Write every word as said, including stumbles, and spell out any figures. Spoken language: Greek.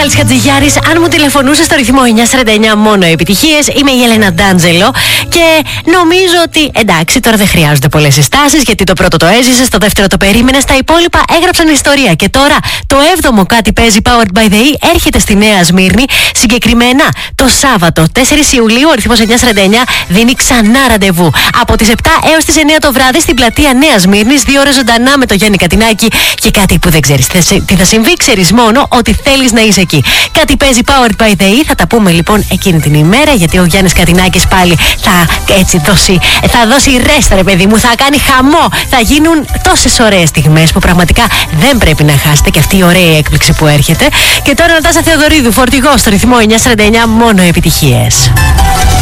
Μιχάλης Χατζηγιάρης. Αν μου τηλεφωνούσε στο ρυθμό εννιά σαράντα εννιά, μόνο επιτυχίες. Είμαι η Έλενα Ντάντζελο και νομίζω ότι εντάξει, τώρα δεν χρειάζονται πολλές συστάσεις, γιατί το πρώτο το έζησες, το δεύτερο το περίμενες, τα υπόλοιπα έγραψαν ιστορία. Και τώρα το έβδομο κάτι παίζει Powered by the E έρχεται στη Νέα Σμύρνη. Συγκεκριμένα το Σάββατο τέσσερις Ιουλίου, ο ρυθμός εννιά σαράντα εννιά δίνει ξανά ραντεβού. Από τις επτά έως τις εννιά το βράδυ στην πλατεία Νέας Σμύρνης, δύο ώρες ζωντανά με το Γιάννη Κατινάκη. Και κάτι που δεν ξέρεις τι θα συμβεί, ξέρεις μόνο ότι θέλεις να είσαι εκεί. Κάτι παίζει Powered by the E, θα τα πούμε λοιπόν εκείνη την ημέρα, γιατί ο Γιάννης Κατινάκης πάλι θα έτσι δώσει, θα δώσει ρέστα, ρε παιδί μου, θα κάνει χαμό. Θα γίνουν τόσες ωραίες στιγμές που πραγματικά δεν πρέπει να χάσετε, και αυτή η ωραία έκπληξη που έρχεται. Και τώρα Νατάσα Θεοδωρίδου, φορτηγό στο ρυθμό εννιά σαράντα εννιά, μόνο επιτυχίες.